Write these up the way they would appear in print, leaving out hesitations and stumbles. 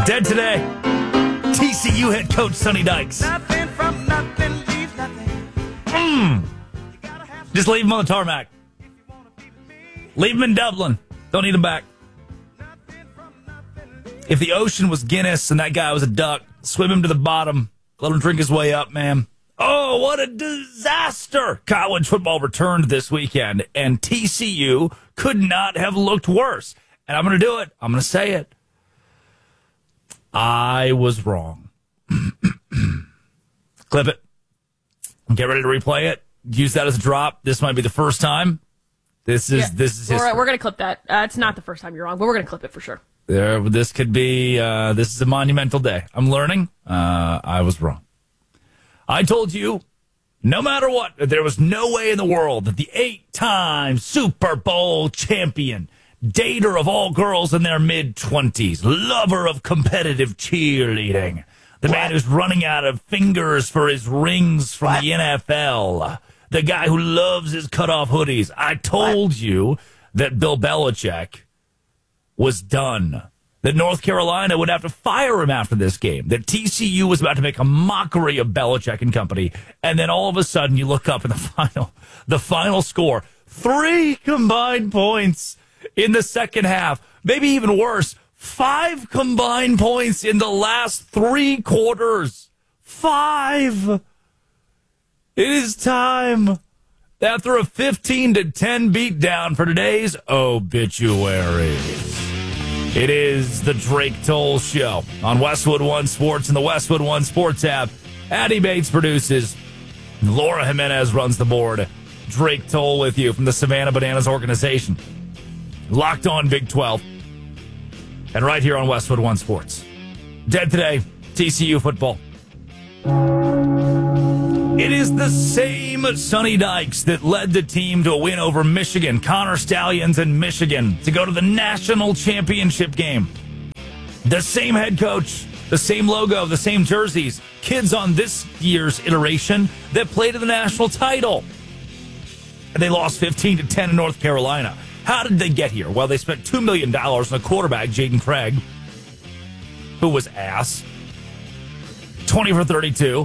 Dead today, TCU head coach Sonny Dykes. Nothing from nothing, leave nothing. Just leave him on the tarmac. Leave him in Dublin. Don't need him back. If the ocean was Guinness and that guy was a duck, swim him to the bottom. Let him drink his way up, man. Oh, what a disaster. College football returned this weekend, and TCU could not have looked worse. And I'm going to do it. I'm going to say it. I was wrong. Clip it. Get ready to replay it. Use that as a drop. This might be the first time. This is history. All right, we're going to clip that. It's not the first time you're wrong, but we're going to clip it for sure. This could be, this is a monumental day. I'm learning. I was wrong. I told you, no matter what, there was no way in the world that the 8-time Super Bowl champion, dater of all girls in their mid-20s, lover of competitive cheerleading, the man who's running out of fingers for his rings from the NFL, the guy who loves his cutoff hoodies. I told you that Bill Belichick was done. That North Carolina would have to fire him after this game. That TCU was about to make a mockery of Belichick and company. And then all of a sudden you look up in the final score, 3 combined points in the second half. Maybe even worse, 5 combined points in the last 3 quarters. 5. It is time. After a 15-10 beatdown for today's obituaries. It is the Drake Toll Show on Westwood One Sports and the Westwood One Sports app. Addie Bates produces. Laura Jimenez runs the board. Drake Toll with you from the Savannah Bananas organization. Locked on Big 12. And right here on Westwood One Sports. Dead today, TCU football. It is the same Sonny Dykes that led the team to a win over Michigan, Connor Stallions and Michigan, to go to the national championship game. The same head coach, the same logo, the same jerseys, kids on this year's iteration that played in the national title. And they lost 15-10 in North Carolina. How did they get here? Well, they spent $2 million on a quarterback, Jaden Craig, who was ass. 20 for 32.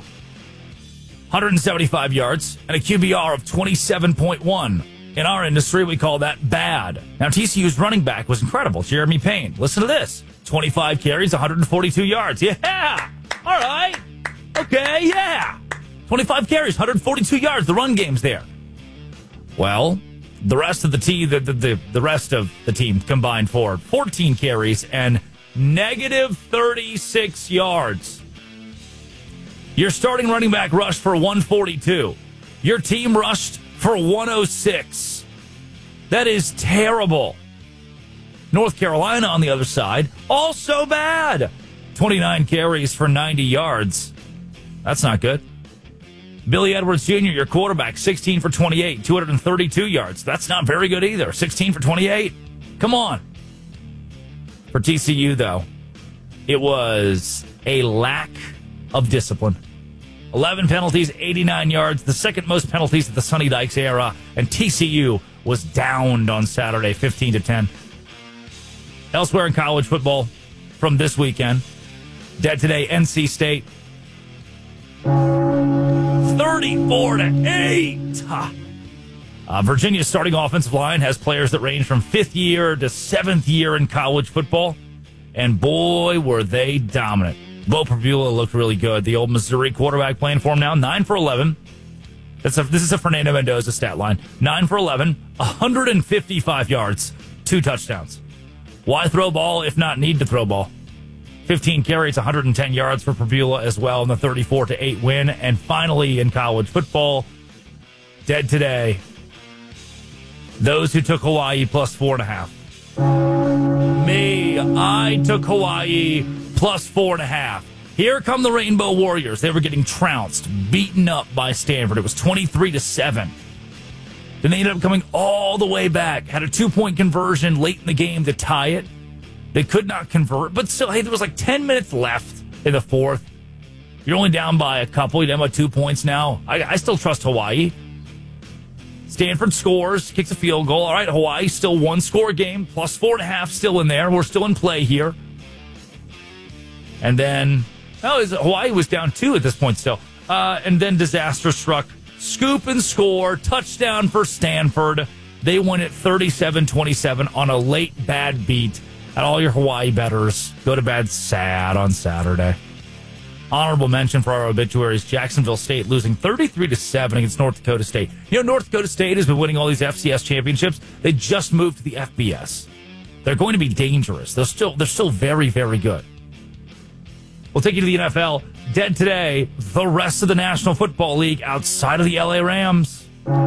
175 yards, and a QBR of 27.1. In our industry, we call that bad. Now, TCU's running back was incredible, Jeremy Payne. Listen to this. 25 carries, 142 yards. Yeah! All right. Okay, yeah. 25 carries, 142 yards. The run game's there. Well, the rest of the team, the rest of the team combined for 14 carries and negative 36 yards. Your starting running back rushed for 142. Your team rushed for 106. That is terrible. North Carolina, on the other side, also bad. 29 carries for 90 yards. That's not good. Billy Edwards Jr., your quarterback, 16 for 28, 232 yards. That's not very good either. 16 for 28. Come on. For TCU, though, it was a lack of discipline. 11 penalties, 89 yards, the second most penalties of the Sonny Dykes era, and TCU was downed on Saturday, 15-10. Elsewhere in college football from this weekend, dead today, NC State, 34-8. Virginia's starting offensive line has players that range from 5th year to 7th year in college football, and boy, were they dominant. Bo Prabula looked really good. The old Missouri quarterback playing for him now, 9 for 11. This is a Fernando Mendoza stat line. 9 for 11, 155 yards, 2 touchdowns. Why throw ball if not need to throw ball? 15 carries, 110 yards for Prabula as well in the 34-8 win. And finally, in college football, dead today, those who took Hawaii plus 4.5. Me, I took Hawaii plus 4.5. Here come the Rainbow Warriors. They were getting trounced, beaten up by Stanford. It was 23-7. Then they ended up coming all the way back. Had a 2-point conversion late in the game to tie it. They could not convert, but still, hey, there was like 10 minutes left in the fourth. You're only down by a couple. You're down by 2 points now. I still trust Hawaii. Stanford scores, kicks a field goal. All right, Hawaii still 1-score game, plus 4.5 still in there. We're still in play here. And then, Hawaii was down 2 at this point still. And then disaster struck. Scoop and score. Touchdown for Stanford. They win it 37-27 on a late bad beat. And all your Hawaii bettors go to bed sad on Saturday. Honorable mention for our obituaries, Jacksonville State losing 33-7 against North Dakota State. You know, North Dakota State has been winning all these FCS championships. They just moved to the FBS. They're going to be dangerous. They're still very, very good. We'll take you to the NFL. Dead today, the rest of the National Football League outside of the LA Rams.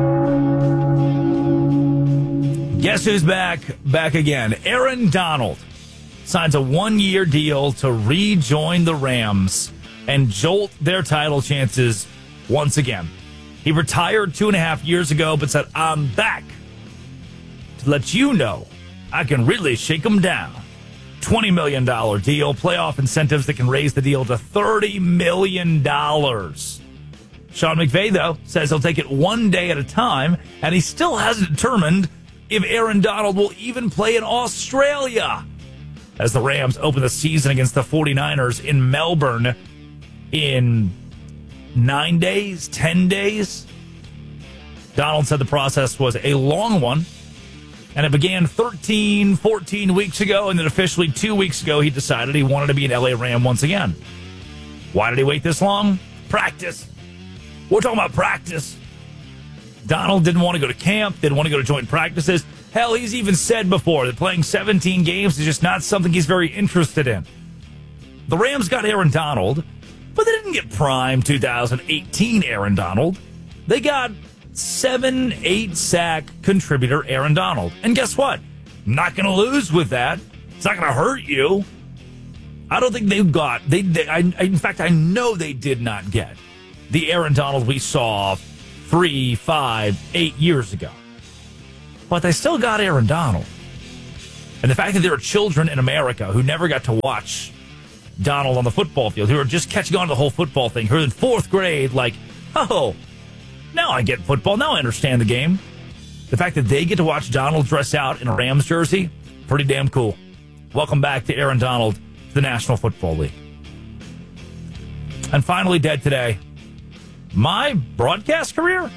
Guess who's back? Back again. Aaron Donald signs a 1-year deal to rejoin the Rams and jolt their title chances once again. He retired 2.5 years ago, but said, I'm back to let you know I can really shake them down. $20 million deal, playoff incentives that can raise the deal to $30 million. Sean McVay, though, says he'll take it one day at a time, and he still hasn't determined if Aaron Donald will even play in Australia as the Rams open the season against the 49ers in Melbourne in 9 days, 10 days. Donald said the process was a long one, and it began 13, 14 weeks ago, and then officially 2 weeks ago he decided he wanted to be an LA Ram once again. Why did he wait this long? Practice. We're talking about practice. Donald didn't want to go to camp, didn't want to go to joint practices. Hell, he's even said before that playing 17 games is just not something he's very interested in. The Rams got Aaron Donald, but they didn't get prime 2018 Aaron Donald. They got 7-8 sack contributor Aaron Donald. And guess what? Not going to lose with that. It's not going to hurt you. I don't think they've got, in fact, I know they did not get the Aaron Donald we saw 3, 5, 8 years ago. But they still got Aaron Donald. And the fact that there are children in America who never got to watch Donald on the football field, who are just catching on to the whole football thing, who are in 4th grade, like, oh, now I get football, now I understand the game. The fact that they get to watch Donald dress out in a Rams jersey, pretty damn cool. Welcome back to Aaron Donald, to the National Football League. And finally, dead today, my broadcast career?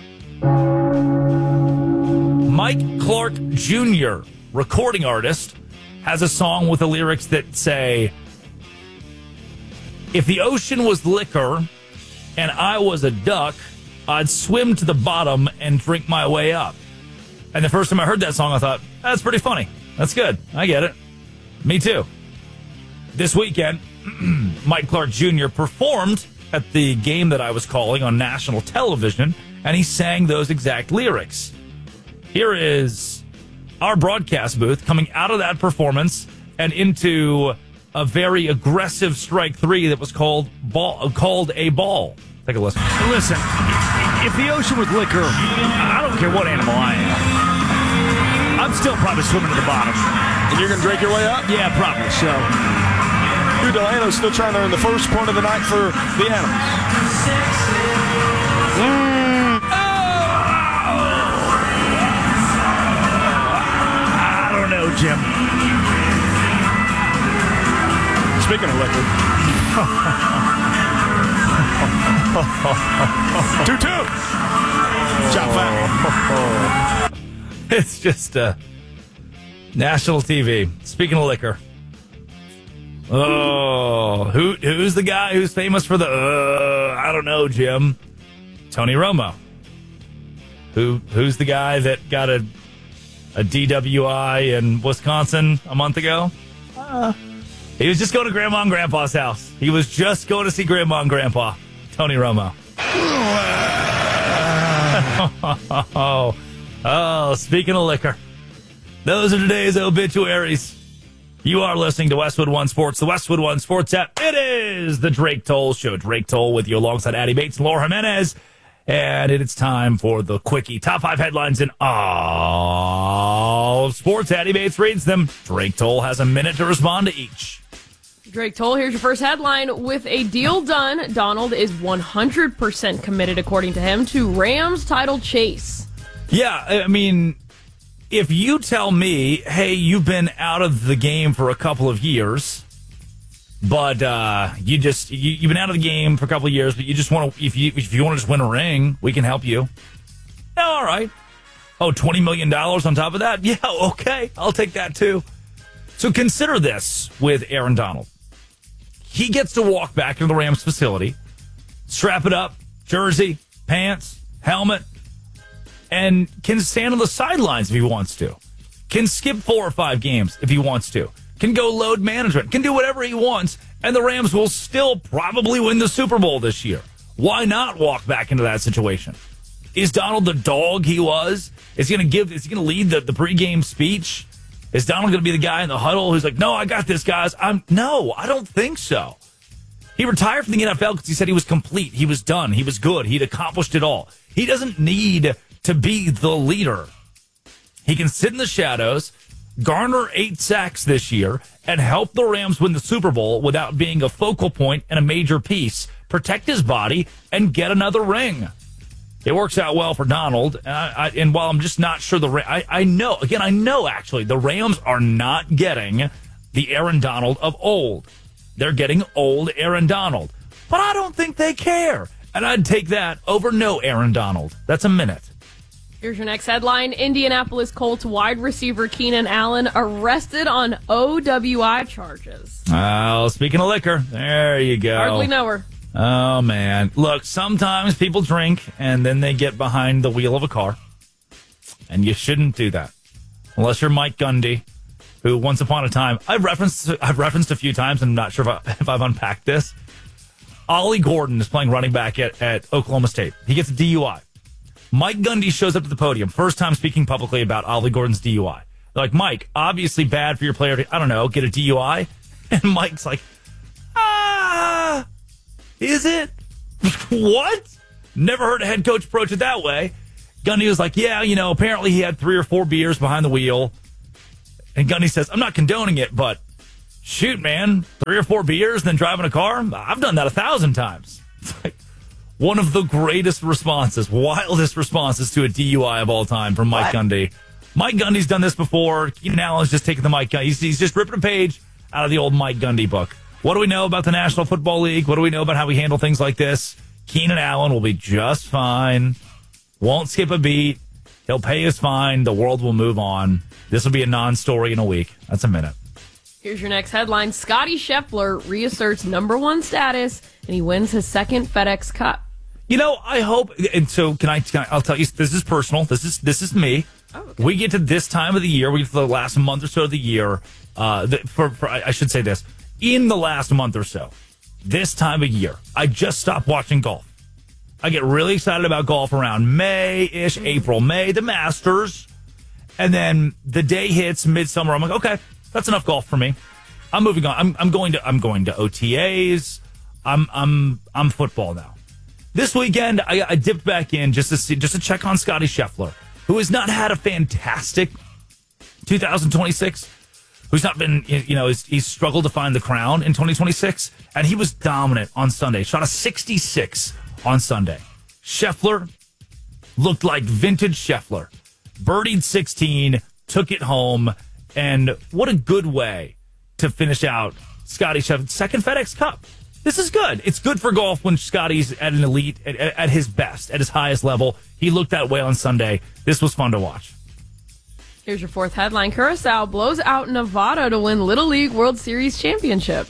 Mike Clark Jr., recording artist, has a song with the lyrics that say, if the ocean was liquor and I was a duck, I'd swim to the bottom and drink my way up. And the first time I heard that song, I thought, that's pretty funny. That's good. I get it. Me too. This weekend, Mike Clark Jr. performed at the game that I was calling on national television, and he sang those exact lyrics. Here is our broadcast booth coming out of that performance and into a very aggressive strike 3 that was called a ball. Take a listen. Listen, if the ocean was liquor, I don't care what animal I am. I'm still probably swimming to the bottom. And you're going to drink your way up? Yeah, probably so. Drew Delano's still trying to earn the first point of the night for the Animals. I don't know, Jim. Speaking of liquor. 2-2. Chop back. It's just national TV. Speaking of liquor. Oh, who's the guy who's famous for the, I don't know, Jim? Tony Romo. Who's the guy that got a DWI in Wisconsin a month ago? He was just going to Grandma and Grandpa's house. He was just going to see Grandma and Grandpa. Tony Romo. Oh, speaking of liquor. Those are today's obituaries. You are listening to Westwood One Sports, the Westwood One Sports app. It is the Drake Toll Show. Drake Toll with you alongside Addie Bates and Laura Jimenez. And it is time for the Quickie. Top 5 headlines in all of sports. Addie Bates reads them. Drake Toll has a minute to respond to each. Drake Toll, here's your first headline. With a deal done, Donald is 100% committed, according to him, to Rams title chase. Yeah, I mean, if you tell me, hey, you've been out of the game for a couple of years, But you've been out of the game for a couple of years, but you just want to, if you want to just win a ring, we can help you. Yeah, all right. Oh, $20 million on top of that? Yeah, okay. I'll take that too. So consider this with Aaron Donald. He gets to walk back into the Rams facility, strap it up, jersey, pants, helmet, and can stand on the sidelines if he wants to. Can skip 4 or 5 games if he wants to. Can go load management. Can do whatever he wants, and the Rams will still probably win the Super Bowl this year. Why not walk back into that situation? Is Donald the dog he was? Is he going to lead the pregame speech? Is Donald going to be the guy in the huddle who's like, no, I got this, guys? No, I don't think so. He retired from the NFL because he said he was complete. He was done. He was good. He'd accomplished it all. He doesn't need to be the leader. He can sit in the shadows, garner 8 sacks this year, and help the Rams win the Super Bowl without being a focal point and a major piece, protect his body, and get another ring. It works out well for Donald, and while I'm just not sure I know actually the Rams are not getting the Aaron Donald of old. They're getting old Aaron Donald, but I don't think they care, and I'd take that over no Aaron Donald. That's a minute. Here's your next headline. Indianapolis Colts wide receiver Keenan Allen arrested on OWI charges. Oh, speaking of liquor, there you go. Hardly know her. Oh, man. Look, sometimes people drink and then they get behind the wheel of a car. And you shouldn't do that. Unless you're Mike Gundy, who once upon a time, I've referenced a few times, and I'm not sure if I've unpacked this. Ollie Gordon is playing running back at Oklahoma State. He gets a DUI. Mike Gundy shows up to the podium, first time speaking publicly about Ollie Gordon's DUI. They're like, Mike, obviously bad for your player to, I don't know, get a DUI. And Mike's like, is it? What? Never heard a head coach approach it that way. Gundy was like, yeah, apparently he had 3 or 4 beers behind the wheel. And Gundy says, I'm not condoning it, but shoot, man, 3 or 4 beers, then driving a car? I've done that 1,000 times. It's like one of the greatest responses, wildest responses to a DUI of all time from Mike Gundy. Mike Gundy's done this before. Keenan Allen's just taking the Mike Gundy. He's just ripping a page out of the old Mike Gundy book. What do we know about the National Football League? What do we know about how we handle things like this? Keenan Allen will be just fine. Won't skip a beat. He'll pay his fine. The world will move on. This will be a non-story in a week. That's a minute. Here's your next headline. Scotty Scheffler reasserts #1 status, and he wins his 2nd FedEx Cup. I hope, and so I'll tell you, this is personal. This is me. Oh, okay. We get to this time of the year. We get to the last month or so of the year. I should say this. In the last month or so, this time of year, I just stopped watching golf. I get really excited about golf around May-ish, April, May, the Masters. And then the day hits midsummer. I'm like, okay, that's enough golf for me. I'm moving on. I'm going to OTAs. I'm football now. This weekend, I dipped back in just to check on Scotty Scheffler, who has not had a fantastic 2026. Who's not been, he's struggled to find the crown in 2026. And he was dominant on Sunday. Shot a 66 on Sunday. Scheffler looked like vintage Scheffler. Birdied 16, took it home. And what a good way to finish out Scotty Scheffler's 2nd FedEx Cup. This is good. It's good for golf when Scotty's at an elite, at his best, at his highest level. He looked that way on Sunday. This was fun to watch. Here's your 4th headline. Curacao blows out Nevada to win Little League World Series championship.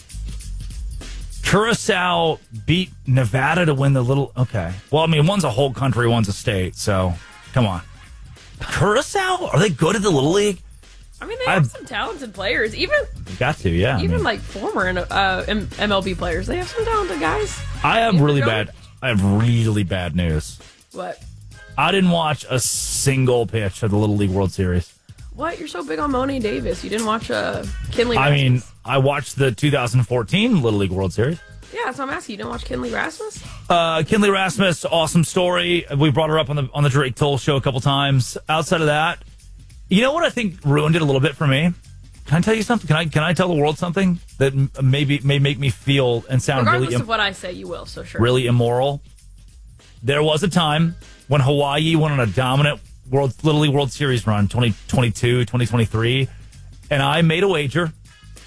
Curacao beat Nevada to win the little... Okay. Well, I mean, one's a whole country, one's a state, so come on. Curacao? Are they good at the Little League? I mean, they have some talented players. Even they got to, yeah. Even like former MLB players. They have some talented guys. I have really bad news. What? I didn't watch a single pitch of the Little League World Series. What? You're so big on Monet Davis. You didn't watch Kinley Rasmus? I mean, I watched the 2014 Little League World Series. Yeah, that's what I'm asking. You didn't watch Kinley Rasmus? Kinley Rasmus, awesome story. We brought her up on the Drake Toll show a couple times. Outside of that, you know what I think ruined it a little bit for me? Can I tell you something? Can I tell the world something that may make me feel and sound regardless of what I say, you will, so sure. Really immoral? There was a time when Hawaii went on a dominant Little League World Series run, 2022, 2023, and I made a wager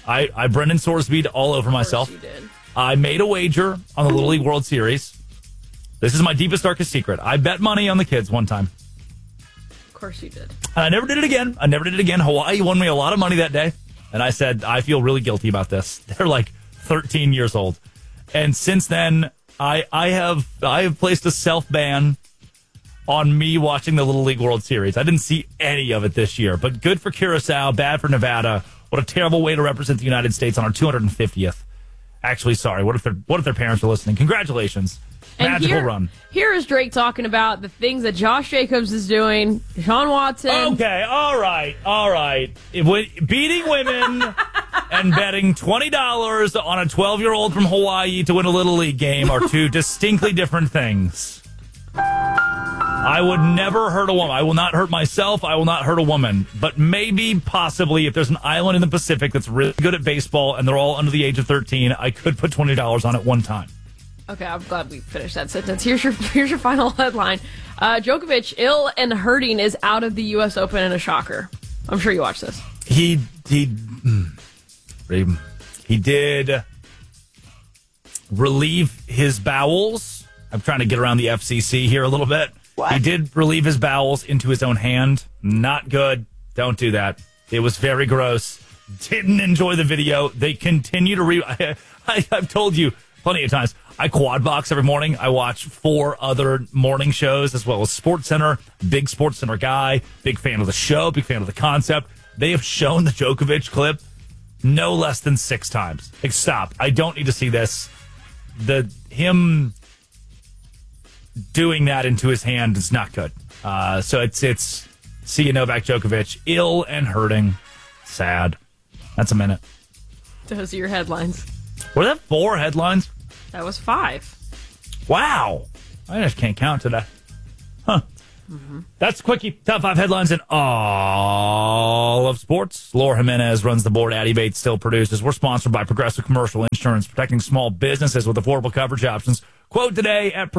I Brendan Sorsby all over myself. You did. I made a wager on the Little League World Series. This is my deepest, darkest secret. I bet money on the kids one time. Of course you did. And I never did it again. Hawaii won me a lot of money that day. And I said, I feel really guilty about this. They're like 13 years old. And since then, I have placed a self-ban on me watching the Little League World Series. I didn't see any of it this year. But good for Curacao, bad for Nevada. What a terrible way to represent the United States on our 250th. Actually, sorry. What if their parents are listening? Congratulations. Magical run. Here is Drake talking about the things that Josh Jacobs is doing. Deshaun Watson. Okay, all right. Beating women and betting $20 on a 12-year-old from Hawaii to win a Little League game are two distinctly different things. I would never hurt a woman. I will not hurt myself. I will not hurt a woman. But maybe, possibly, if there's an island in the Pacific that's really good at baseball and they're all under the age of 13, I could put $20 on it one time. Okay, I'm glad we finished that sentence. Here's your final headline. Djokovic, ill and hurting, is out of the U.S. Open in a shocker. I'm sure you watched this. He did relieve his bowels. I'm trying to get around the FCC here a little bit. What? He did relieve his bowels into his own hand. Not good. Don't do that. It was very gross. Didn't enjoy the video. They continue to I've told you plenty of times. I quad box every morning. I watch 4 other morning shows as well as SportsCenter. Big SportsCenter guy. Big fan of the show. Big fan of the concept. They have shown the Djokovic clip no less than 6 times. Like, stop. I don't need to see this. Him doing that into his hand is not good. So it's see you, Novak Djokovic, ill and hurting. Sad. That's a minute. Those are your headlines. Were that 4 headlines? That was 5. Wow. I just can't count today. Huh. Mm-hmm. That's Quickie. Top 5 headlines in all of sports. Laura Jimenez runs the board. Addie Bates still produces. We're sponsored by Progressive Commercial Insurance, protecting small businesses with affordable coverage options. Quote today at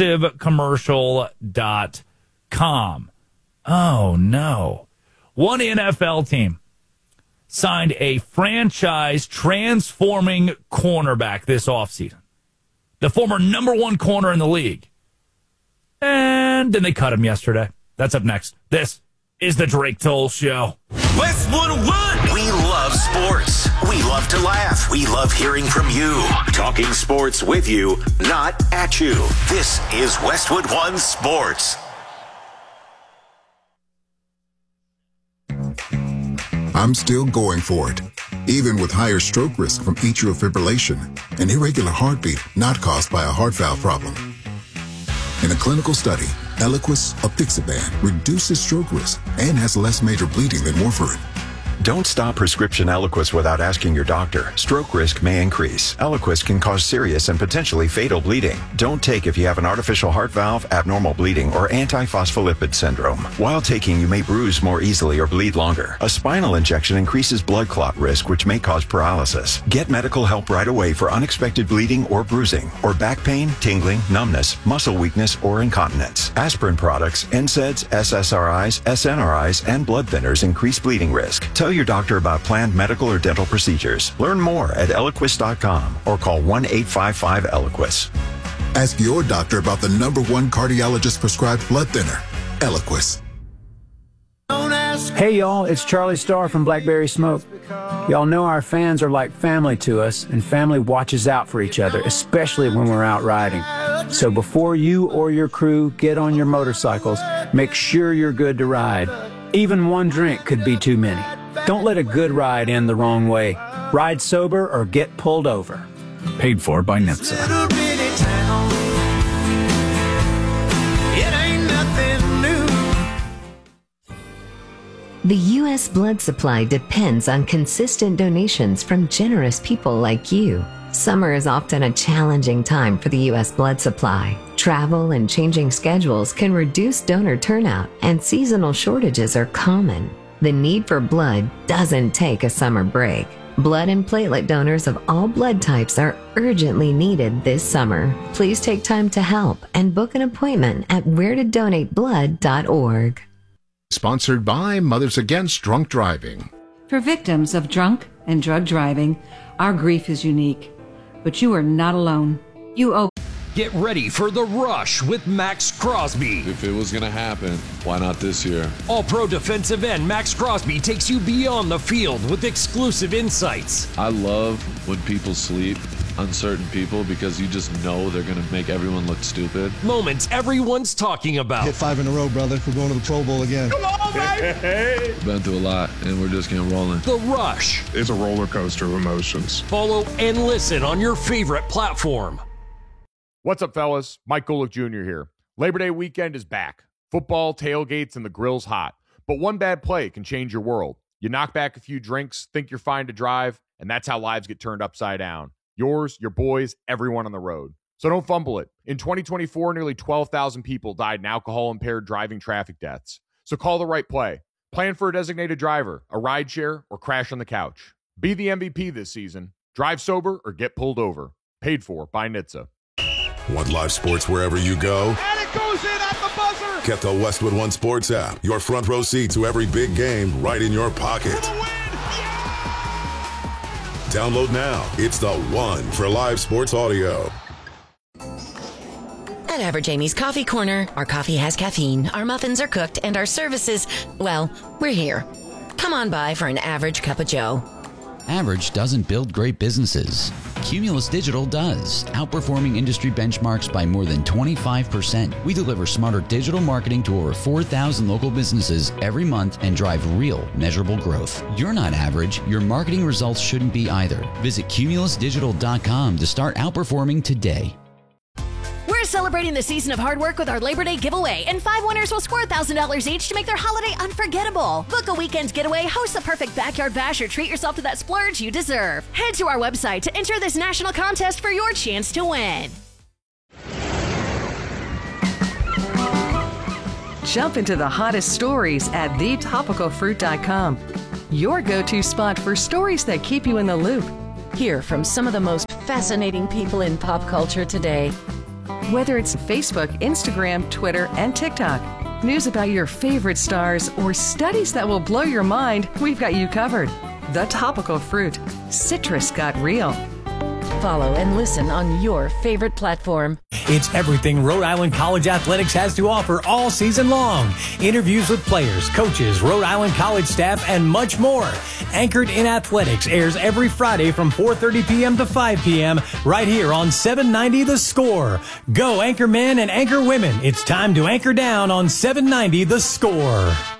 progressivecommercial.com. Oh, no. One NFL team signed a franchise transforming cornerback this offseason. The former number 1 corner in the league. And then they cut him yesterday. That's up next. This is the Drake Toll Show. Westwood One. We love sports. We love to laugh. We love hearing from you. Talking sports with you, not at you. This is Westwood One Sports. I'm still going for it, even with higher stroke risk from atrial fibrillation, an irregular heartbeat not caused by a heart valve problem. In a clinical study, Eliquis apixaban reduces stroke risk and has less major bleeding than warfarin. Don't stop prescription Eliquis without asking your doctor. Stroke risk may increase. Eliquis can cause serious and potentially fatal bleeding. Don't take if you have an artificial heart valve, abnormal bleeding, or antiphospholipid syndrome. While taking, you may bruise more easily or bleed longer. A spinal injection increases blood clot risk, which may cause paralysis. Get medical help right away for unexpected bleeding or bruising, or back pain, tingling, numbness, muscle weakness, or incontinence. Aspirin products, NSAIDs, SSRIs, SNRIs, and blood thinners increase bleeding risk. Tell your doctor about planned medical or dental procedures. Learn more at Eliquis.com or call 1-855-ELIQUIS. Ask your doctor about the #1 cardiologist prescribed blood thinner, Eliquis. Hey y'all, it's Charlie Starr from Blackberry Smoke. Y'all know our fans are like family to us, and family watches out for each other, especially when we're out riding. So before you or your crew get on your motorcycles, make sure you're good to ride. Even one drink could be too many. Don't let a good ride end the wrong way. Ride sober or get pulled over. Paid for by NHTSA. The U.S. blood supply depends on consistent donations from generous people like you. Summer is often a challenging time for the U.S. blood supply. Travel and changing schedules can reduce donor turnout, and seasonal shortages are common. The need for blood doesn't take a summer break. Blood and platelet donors of all blood types are urgently needed this summer. Please take time to help and book an appointment at wheretodonateblood.org. Sponsored by Mothers Against Drunk Driving. For victims of drunk and drug driving, our grief is unique. But you are not alone. You owe. Get ready for The Rush with Max Crosby. If it was going to happen, why not this year? All-pro defensive end Max Crosby takes you beyond the field with exclusive insights. I love when people sleep on certain people because you just know they're going to make everyone look stupid. Moments everyone's talking about. Hit 5 in a row, brother. We're going to the Pro Bowl again. Come on, baby! Been through a lot, and we're just getting rolling. The Rush. It's a roller coaster of emotions. Follow and listen on your favorite platform. What's up, fellas? Mike Golick Jr. here. Labor Day weekend is back. Football, tailgates, and the grill's hot. But one bad play can change your world. You knock back a few drinks, think you're fine to drive, and that's how lives get turned upside down. Yours, your boys, everyone on the road. So don't fumble it. In 2024, nearly 12,000 people died in alcohol-impaired driving traffic deaths. So call the right play. Plan for a designated driver, a rideshare, or crash on the couch. Be the MVP this season. Drive sober or get pulled over. Paid for by NHTSA. Want live sports wherever you go? And it goes in at the buzzer! Get the Westwood One Sports app. Your front row seat to every big game right in your pocket. Download now. It's the one for live sports audio. At Average Amy's Coffee Corner, our coffee has caffeine, our muffins are cooked, and our services, well, we're here. Come on by for an average cup of joe. Average doesn't build great businesses. Cumulus Digital does, outperforming industry benchmarks by more than 25%. We deliver smarter digital marketing to over 4,000 local businesses every month and drive real, measurable growth. You're not average. Your marketing results shouldn't be either. Visit cumulusdigital.com to start outperforming today. We're celebrating the season of hard work with our Labor Day giveaway, and 5 winners will score $1,000 each to make their holiday unforgettable. Book a weekend getaway, host the perfect backyard bash, or treat yourself to that splurge you deserve. Head to our website to enter this national contest for your chance to win. Jump into the hottest stories at thetopicalfruit.com. Your go-to spot for stories that keep you in the loop. Hear from some of the most fascinating people in pop culture today. Whether it's Facebook, Instagram, Twitter, and TikTok, news about your favorite stars, or studies that will blow your mind, we've got you covered. The Topical Fruit. Citrus got real. Follow and listen on your favorite platform. It's everything Rhode Island College Athletics has to offer all season long. Interviews with players, coaches, Rhode Island College staff, and much more. Anchored in Athletics airs every Friday from 4:30 p.m. to 5 p.m. right here on 790 The Score. Go Anchor Men and Anchor Women. It's time to anchor down on 790 The Score.